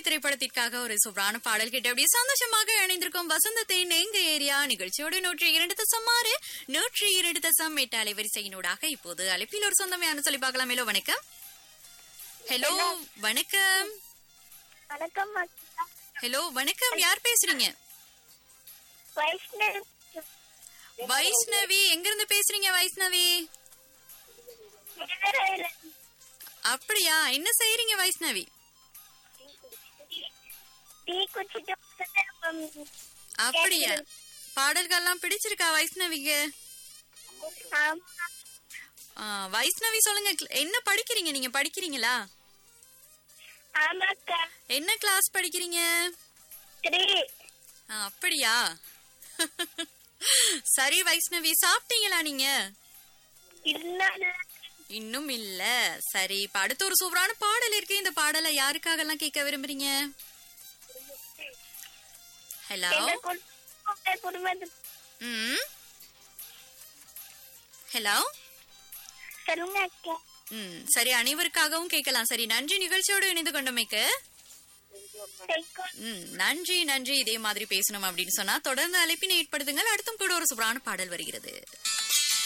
திரைப்படத்திற்காக ஒரு சூப்பரான பாடல் கேட்டு அப்படியே சந்தோஷமாக இணைந்திருக்கும் வசந்தத்தின் எங்க ஏரியா நிகழ்ச்சியோடு 102.6 102.8 அலைவரிசையினூடாக இப்போது அழைப்பில் ஒரு சொந்தமையான சொல்லி பார்க்கலாம். ஹலோ வணக்கம். ஹலோ வணக்கம். வணக்கம். ஹலோ வணக்கம். யார் பேசுறீங்க? வைஷ்ணவி. எங்க இருந்து பேசுறீங்க வைஷ்ணவி? அப்படியா, என்ன செய்யறீங்க வைஷ்ணவி? அப்படியா, பாடல்கள்லாம் பிடிச்சிருக்கா வைஷ்ணவிக்கு? வைஷ்ணவி சொல்லுங்க, என்ன படிக்கிறீங்க? நீங்க படிக்கிறீங்களா? என்ன கிளாஸ் படிக்கிறீங்க? அப்படியா, சரி வைஷ்ணவி, சாப்பிட்டீங்களா நீங்க? இன்னும் இல்ல. சரி, இப்ப அடுத்த ஒரு சூப்பரான பாடல் இருக்கு. இந்த பாடலை யாருக்காக எல்லாம் கேட்க விரும்புறீங்க? ஹலோ. ஹலோ. சரி, அனைவருக்காகவும் கேட்கலாம். சரி, நன்றி நிகழ்ச்சியோடு இணைந்து கொண்டமைக்கு. நன்றி நன்றி. இதே மாதிரி பேசணும் அப்படின்னு சொன்னா தொடர்ந்து அழைப்பினை ஏற்படுத்துங்கள். அடுத்தும் கூட ஒரு சூப்பரான பாடல் வருகிறது.